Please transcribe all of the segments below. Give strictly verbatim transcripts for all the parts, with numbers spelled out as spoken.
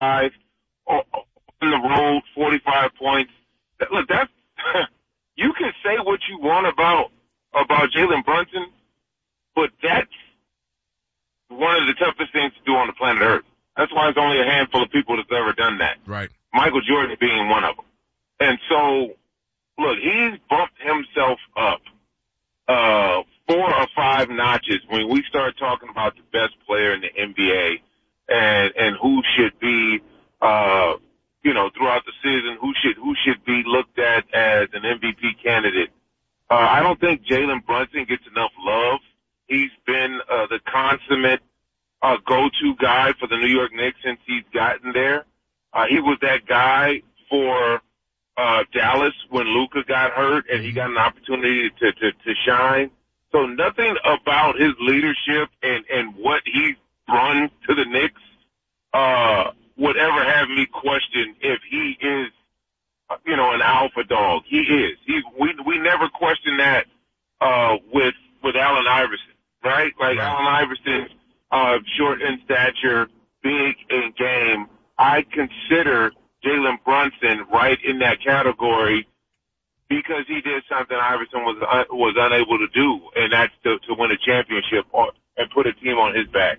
five on the road, forty-five points. Look, that's you can say what you want about about Jalen Brunson, but that's one of the toughest things to do on the planet Earth. That's why there's only a handful of people that's ever done that. Right. Michael Jordan being one of them. And so, look, he's bumped himself up uh, four or five notches when we start talking about the best player in the N B A and and who should be, uh, you know, throughout the season, who should who should be looked at as an M V P candidate. Uh, I don't think Jalen Brunson gets enough love. He's been uh, the consummate uh, go-to guy for the New York Knicks since he's gotten there. Uh, he was that guy for uh, Dallas when Luka got hurt and he got an opportunity to, to, to shine. So nothing about his leadership and, and what he's brought to the Knicks uh, would ever have me question if he is, you know, an alpha dog. He is. He, we we never question that uh, with with Allen Iverson, right? Like right. Allen Iverson, uh, short in stature, big in game. I consider Jalen Brunson right in that category because he did something Iverson was uh, was unable to do, and that's to, to win a championship or, and put a team on his back.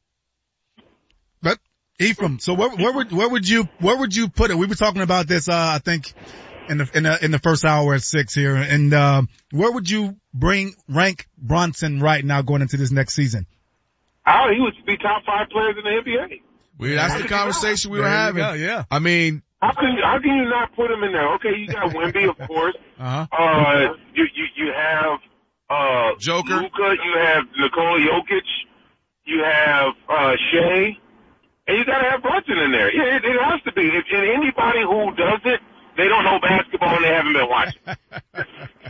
But Ephraim, so where, where would where would you where would you put it? We were talking about this, uh, I think, in the in the in the first hour at six here, and uh, where would you bring rank Brunson right now going into this next season? Oh, he would be top five players in the N B A. We, that's the conversation we were having. Go, yeah. I mean, how can you, how can you not put him in there? Okay, you got Wemby, of course. Uh-huh. Uh, you you you have uh Joker. Luka, you have Nikola Jokic, you have uh Shea, and you got to have Brunson in there. Yeah, it, it has to be. If, and anybody who doesn't, they don't know basketball and they haven't been watching.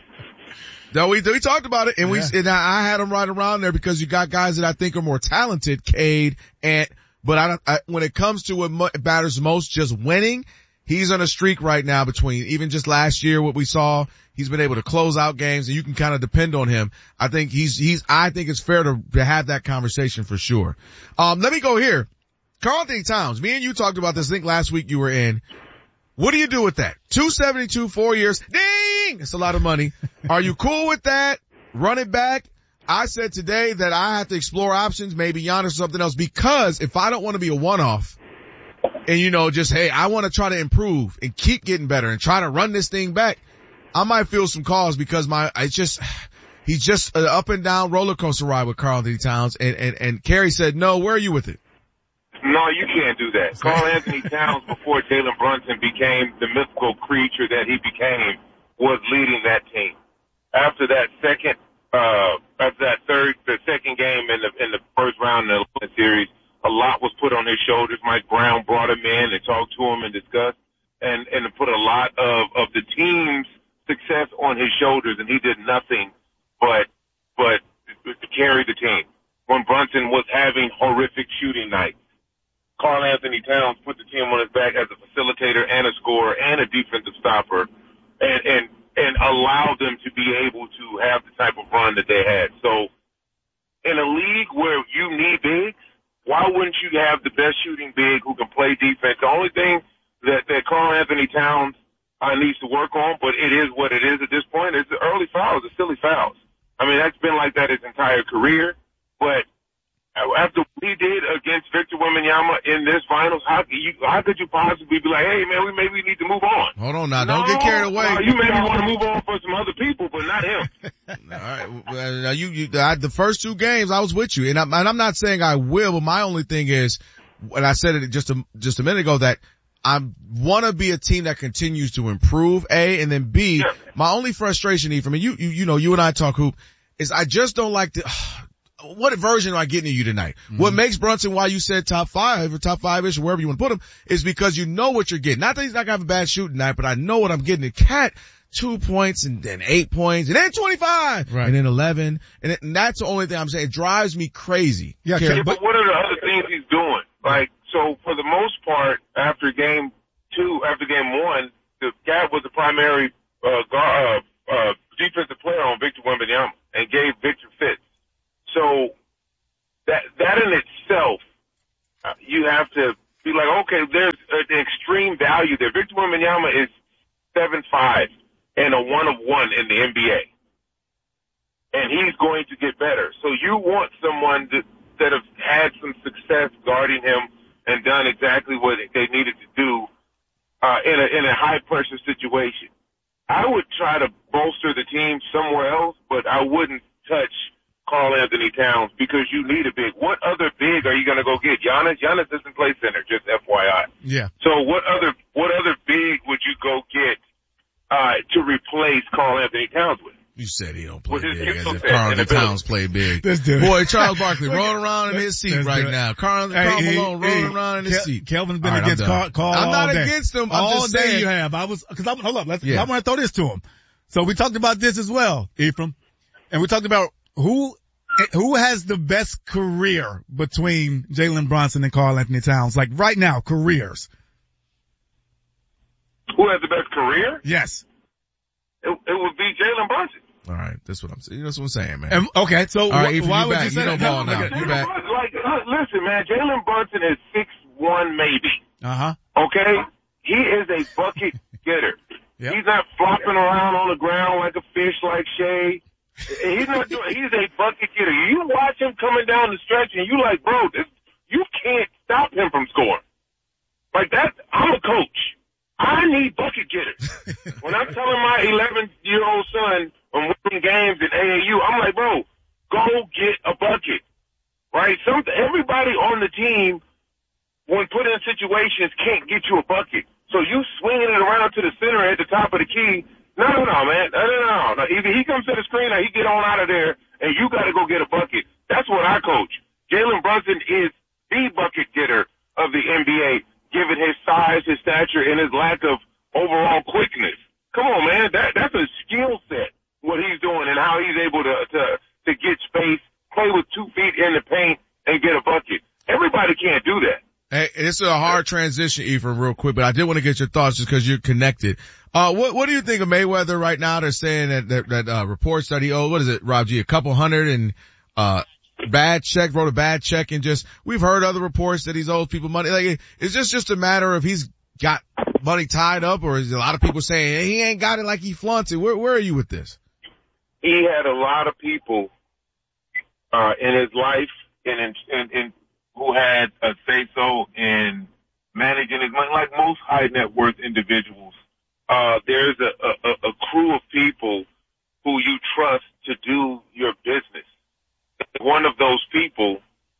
No, we we talked about it, and yeah. we and I had him right around there because you got guys that I think are more talented, Cade, and but I, I when it comes to what mo- matters most, just winning, he's on a streak right now. Between even just last year, what we saw, he's been able to close out games, and you can kind of depend on him. I think he's he's. I think it's fair to, to have that conversation for sure. Um, let me go here, Karl-Anthony Towns. Me and you talked about this. I think last week you were in. What do you do with that? two seventy-two, four years. Ding! It's a lot of money. Are you cool with that? Run it back? I said today that I have to explore options, maybe Giannis or something else, because if I don't want to be a one-off and, you know, just, hey, I want to try to improve and keep getting better and try to run this thing back, I might feel some cause because my, I just, he's just an up and down roller coaster ride with Karl-Anthony Towns. And, and, and Kerry said, no, where are you with it? No, you can't do that. Karl-Anthony Towns, before Jalen Brunson became the mythical creature that he became, was leading that team. After that second, uh, after that third, the second game in the in the first round of the series, a lot was put on his shoulders. Mike Brown brought him in and talked to him and discussed, and and put a lot of of the team's success on his shoulders, and he did nothing but but to carry the team when Brunson was having horrific shooting nights. Karl-Anthony Towns put the team on his back as a facilitator and a scorer and a defensive stopper, and and and allowed them to be able to have the type of run that they had. So in a league where you need bigs, why wouldn't you have the best shooting big who can play defense? The only thing that, that Karl-Anthony Towns uh, needs to work on, but it is what it is at this point, is the early fouls, the silly fouls. I mean, that's been like that his entire career, but after what he did against Victor Wembanyama in this finals, how could you how could you possibly be like, hey man, we maybe need to move on? Hold on now, no, don't get carried away. No, you maybe want to move on for some other people, but not him. All right, well, now you, you I, the first two games I was with you, and, I, and I'm not saying I will, but my only thing is, and I said it just a just a minute ago, that I want to be a team that continues to improve. A and then B. Yeah. My only frustration, Ephraim, and you you you know you and I talk hoop, is I just don't like the. What version am I getting to you tonight? Mm-hmm. What makes Brunson, why you said top five or top five-ish or wherever you want to put him, is because you know what you're getting. Not that he's not going to have a bad shooting night, but I know what I'm getting. The Cat, two points and then eight points and then twenty-five right. and then eleven. And, it, and that's the only thing I'm saying. It drives me crazy. Yeah, yeah, but what are the other things he's doing? Like, so for the most part, after game two, after game one, the Cat was the primary uh, guard, uh, uh, defensive player on Victor Wembanyama and gave Victor fits. So that that in itself, uh, you have to be like, okay, there's an extreme value there. Victor Wembanyama is seven five and a one of one in the N B A. And he's going to get better. So you want someone that, that have had some success guarding him and done exactly what they needed to do uh, in a in a high pressure situation. I would try to bolster the team somewhere else, but I wouldn't touch Karl Anthony Towns because you need a big. What other big are you going to go get? Giannis? Giannis doesn't play center, just F Y I. Yeah. So what other what other big would you go get uh, to replace Karl Anthony Towns with? You said he don't play Well, big, as if set Karl in the Anthony Towns play big. Let's do it. Boy, Charles Barkley rolling around in his seat Let's right do it. now. Karl, Hey, Karl hey, Malone hey, rolling around in his Kel- seat. Kelvin's been All right, against I'm done. Carl, Carl I'm not all day. against him. I'm all just day saying. you have. I was, cause I'm, hold up, let's, Yeah. I want to throw this to him. So we talked about this as well, Ephraim. And we talked about who, who has the best career between Jalen Brunson and Karl Anthony Towns? Like right now, careers. Who has the best career? Yes. It, it would be Jalen Brunson. All right, that's what I'm saying. That's what I'm saying, man. And, okay, so All right, wh- Ephraim, why you would back. you say You that? don't ball No, now. okay. You Jalen back. Brunson, like, uh, listen, man, Jalen Brunson is six one maybe. Uh-huh. Okay? He is a bucket getter. Yep. He's not flopping around on the ground like a fish like Shea. He's not doing, he's a bucket getter. You watch him coming down the stretch and you like, bro, this, you can't stop him from scoring. Like that, I'm a coach. I need bucket getters. When I'm telling my eleven year old son when winning games in A A U, I'm like, bro, go get a bucket. Right? Some, everybody on the team, when put in situations, can't get you a bucket. So you swinging it around to the center at the top of the key. No, no, no, man. No, no, no, no. Either he comes to the screen or he get on out of there and you got to go get a bucket. That's what I coach. Jalen Brunson is the bucket getter of the N B A, given his size, his stature, and his lack of overall quickness. Come on, man. That, that's a skill set, what he's doing and how he's able to, to, to get space, play with two feet in the paint, and get a bucket. Everybody can't do that. Hey, it's a hard transition, Ephraim, real quick, but I did want to get your thoughts just because you're connected. Uh, what, what do you think of Mayweather right now? They're saying that, that, that, uh, reports that he owed, what is it, Rob G, a couple hundred and, uh, bad check, wrote a bad check and just, we've heard other reports that he's owed people money. Like, is this just a matter of he's got money tied up, or is a lot of people saying hey, he ain't got it like he flaunts it? Where, where are you with this? He had a lot of people, uh, in his life and in, in, in who had a say-so in managing his money, like most high net worth individuals. Uh, there's a, a, a crew of people who you trust to do your business. If one of those people,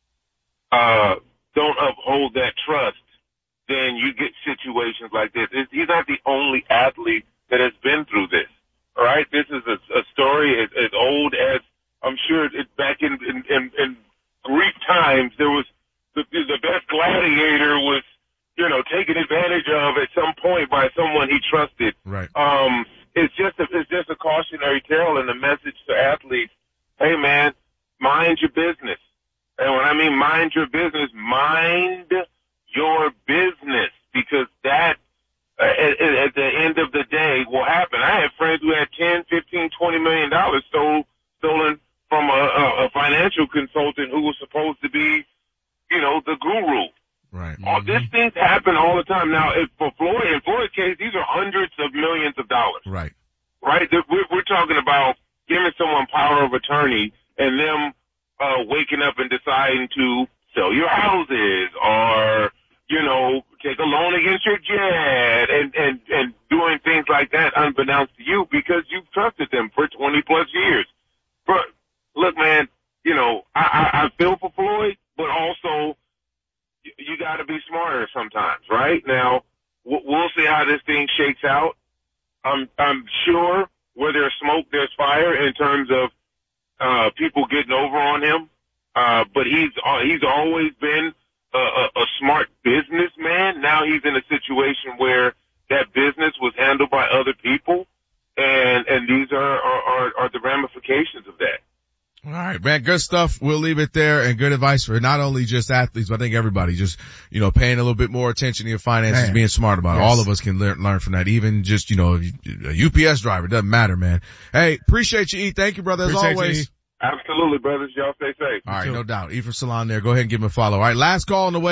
uh, don't uphold that trust, then you get situations like this. It's, he's not the only athlete that has been through this. All right. This is a, a story as, as old as I'm sure it, back in, in, in, in Greek times, there was the, the best gladiator was, you know, taken advantage of at some point by someone he trusted. Right. Um, it's just a, it's just a cautionary tale and a message to athletes. Hey man, mind your business. And when I mean mind your business, mind your business, because that, uh, at, at the end of the day will happen. I had friends who had ten, fifteen, twenty million dollars stole, stolen from a, a, a financial consultant who was supposed to be, you know, the guru. Right. All Mm-hmm. these things happen all the time. Now, if for Floyd, in Floyd's case, these are hundreds of millions of dollars. Right. Right? We're, we're talking about giving someone power of attorney and them uh, waking up and deciding to sell your houses or, you know, take a loan against your jet and, and, and doing things like that unbeknownst to you because you've trusted them for twenty plus years. But look, man, you know, I, I, I feel for Floyd, but also you, you got to be smarter sometimes, right? Now, we'll see how this thing shakes out. I'm, I'm sure where there's smoke, there's fire in terms of uh, people getting over on him. Uh, but he's uh, he's always been a, a, a smart businessman. Now he's in a situation where that business was handled by other people, and and these are are, are, are the ramifications of that. All right, man. Good stuff. We'll leave it there, and good advice for not only just athletes, but I think everybody just, you know, paying a little bit more attention to your finances, Man. being smart about it. Yes. All of us can learn, learn from that. Even just, you know, a U P S driver, doesn't matter, man. Hey, appreciate you, E. Thank you, brother, as Appreciate you, always. E. Absolutely, brothers. Y'all stay safe. All right, too. no doubt. Ephraim Salon there. Go ahead and give him a follow. All right, last call on the way.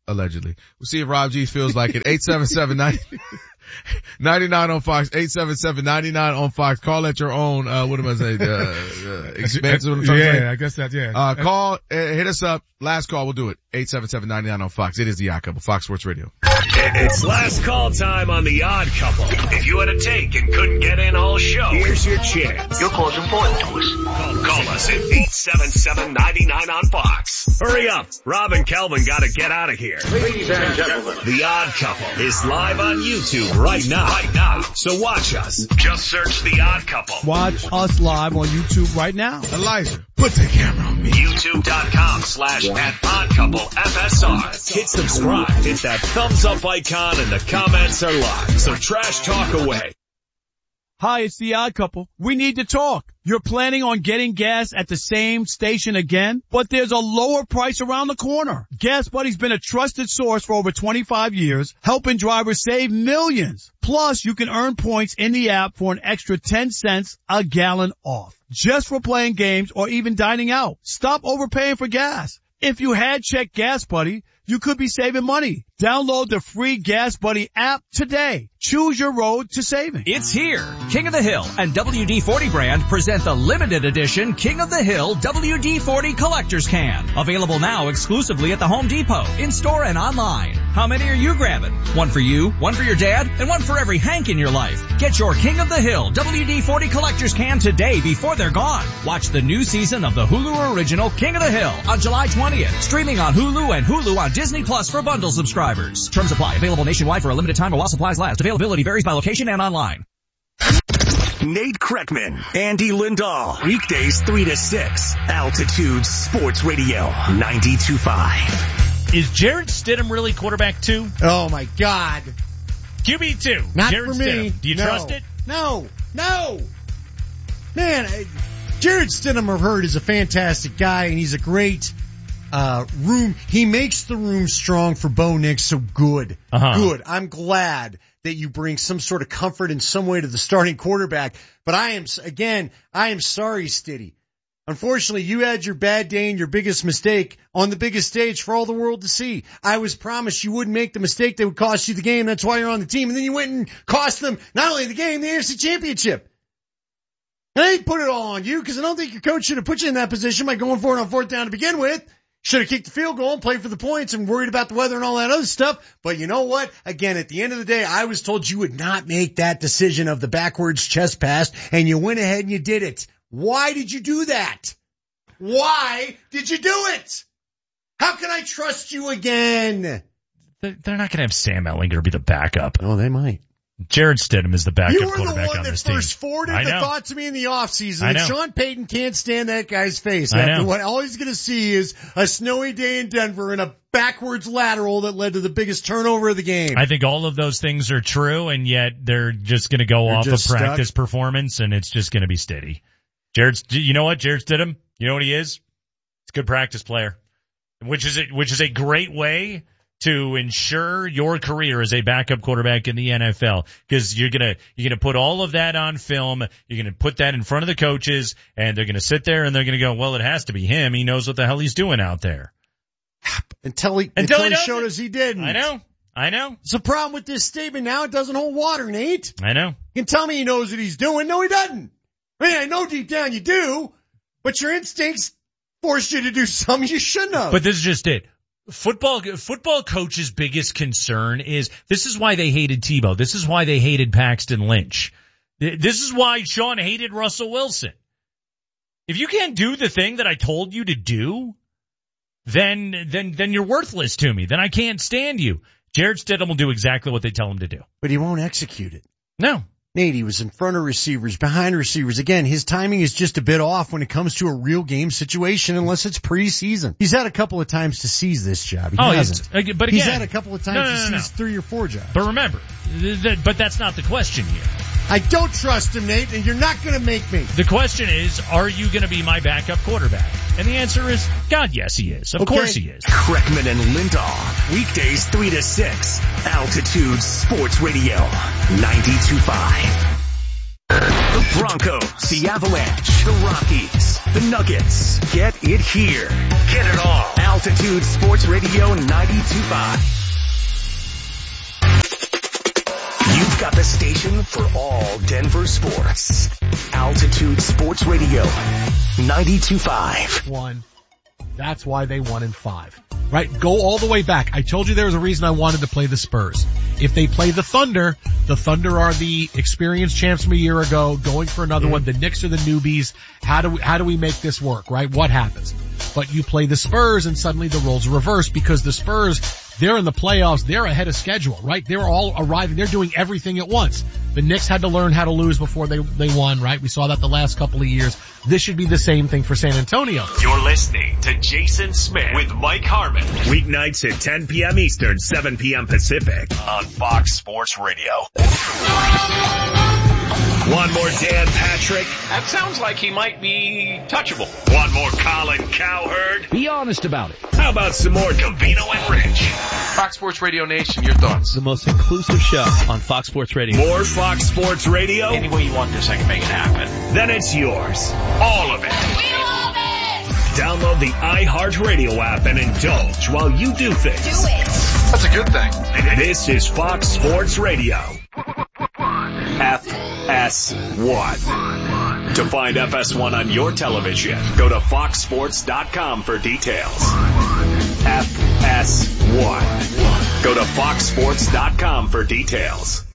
allegedly. We'll see if Rob G feels like it. eight seven seven, nine nine on Fox, eight seven seven, nine nine on Fox. Call at your own, uh, what am I saying, uh, uh expense. What I'm trying yeah, to say. I guess that, yeah. Uh, call, uh, hit us up. Last call, we'll do it. eight seven seven, nine nine on Fox. It is the Odd Couple, Fox Sports Radio. It's last call time on the Odd Couple. If you had a take and couldn't get in all show, here's your chance. Your call's important to us. Call, call us at eight seven seven, nine nine on Fox. Hurry up. Rob and Kelvin gotta get out of here. Ladies and gentlemen, The Odd Couple is live on YouTube right now. Right now. So watch us. Just search The Odd Couple. Watch us live on YouTube right now. Elijah, put the camera on me. YouTube.com slash at Odd Couple F S R. Hit subscribe. Hit that thumbs up icon and the comments are live. So trash talk away. Hi, it's the Odd Couple. We need to talk. You're planning on getting gas at the same station again, but there's a lower price around the corner. Gas Buddy's been a trusted source for over twenty-five years, helping drivers save millions. Plus, you can earn points in the app for an extra ten cents a gallon off, just for playing games or even dining out. Stop overpaying for gas. If you had checked Gas Buddy, you could be saving money. Download the free Gas Buddy app today. Choose your road to saving. It's here. King of the Hill and W D forty brand present the limited edition King of the Hill W D forty Collector's Can. Available now exclusively at the Home Depot, in-store and online. How many are you grabbing? One for you, one for your dad, and one for every Hank in your life. Get your King of the Hill W D forty Collector's Can today before they're gone. Watch the new season of the Hulu original King of the Hill on July twentieth. Streaming on Hulu and Hulu on Disney Plus for bundle subscribers. Terms apply. Available nationwide for a limited time while supplies last. Availability varies by location and online. Nate Kreckman, Andy Lindahl. Weekdays three to six. Altitude Sports Radio ninety-two point five. Is Jarrett Stidham really quarterback two? Oh my God. Q B two. Not Jarrett for me. Stidham. Do you no. trust it? No. No. Man, I, Jarrett Stidham, I've heard, is a fantastic guy, and he's a great uh room. He makes the room strong for Bo Nix, so good. Uh-huh. Good. I'm glad that you bring some sort of comfort in some way to the starting quarterback. But I am, again, I am sorry, Stiddy. Unfortunately, you had your bad day and your biggest mistake on the biggest stage for all the world to see. I was promised you wouldn't make the mistake that would cost you the game. That's why you're on the team. And then you went and cost them not only the game, the A F C Championship. And I didn't put it all on you because I don't think your coach should have put you in that position by going for it on fourth down to begin with. Should have kicked the field goal and played for the points and worried about the weather and all that other stuff. But you know what? Again, at the end of the day, I was told you would not make that decision of the backwards chest pass, and you went ahead and you did it. Why did you do that? Why did you do it? How can I trust you again? They're not going to have Sam Ehlinger be the backup. Oh, they might. Jarrett Stidham is the backup You were the quarterback one on that this team. first forwarded I the know. thought to me in the offseason. I that know. Sean Payton can't stand that guy's face. I After know. what all he's going to see is a snowy day in Denver and a backwards lateral that led to the biggest turnover of the game. I think all of those things are true, and yet they're just going to go They're off of just stuck. practice performance, and it's just going to be steady. Jared, you know what? Jarrett Stidham, you know what he is? He's a good practice player, which is a, which is a great way to ensure your career as a backup quarterback in the N F L, because you're gonna you're gonna put all of that on film. You're gonna put that in front of the coaches, and they're gonna sit there and they're gonna go, "Well, it has to be him. He knows what the hell he's doing out there." Until he, Until until he he doesn't. showed us he didn't. I know, I know, It's a problem with this statement now. It doesn't hold water, Nate. I know. You can tell me he knows what he's doing. No, he doesn't. I mean, I know deep down you do, but your instincts force you to do something you shouldn't have. But this is just it. Football, football coach's biggest concern is, this is why they hated Tebow. This is why they hated Paxton Lynch. This is why Sean hated Russell Wilson. If you can't do the thing that I told you to do, then, then, then you're worthless to me. Then I can't stand you. Jarrett Stidham will do exactly what they tell him to do. But he won't execute it. No. Nate, he was in front of receivers, behind receivers. Again, his timing is just a bit off when it comes to a real game situation unless it's preseason. He's had a couple of times to seize this job. He Oh, hasn't. he's, but again, He's had a couple of times no, no, no, to no. seize three or four jobs. But remember, th- th- but that's not the question here. I don't trust him, Nate, and you're not going to make me. The question is, are you going to be my backup quarterback? And the answer is, God, yes, he is. Of Okay. course he is. Kreckman and Lindahl. Weekdays three to six. Altitude Sports Radio ninety-two point five. Broncos, the Avalanche, the Rockies, the Nuggets. Get it here. Get it all. Altitude Sports Radio ninety-two point five. You've got the station for all Denver sports. Altitude Sports Radio ninety-two point five. One. That's why they won in five. Right? Go all the way back. I told you there was a reason I wanted to play the Spurs. If they play the Thunder, the Thunder are the experienced champs from a year ago, going for another mm-hmm. one. The Knicks are the newbies. How do we, how do we make this work, right? What happens? But you play the Spurs and suddenly the roles are reversed because the Spurs, they're in the playoffs. They're ahead of schedule, right? They're all arriving. They're doing everything at once. The Knicks had to learn how to lose before they, they won, right? We saw that the last couple of years. This should be the same thing for San Antonio. You're listening to Jason Smith with Mike Harmon. Weeknights at ten p.m. Eastern, seven p.m. Pacific on Fox Sports Radio. One more Dan Patrick. That sounds like he might be touchable. One more Colin Cowherd. Be honest about it. How about some more Covino and Rich? Fox Sports Radio Nation, your thoughts? The most inclusive show on Fox Sports Radio. More Fox Sports Radio? Any way you want this, I can make it happen. Then it's yours. All of it. We love it! Download the iHeartRadio app and indulge while you do things. Do it. That's a good thing. This is Fox Sports Radio. F S one. To find F S one on your television, go to fox sports dot com for details. F S one. Go to fox sports dot com for details.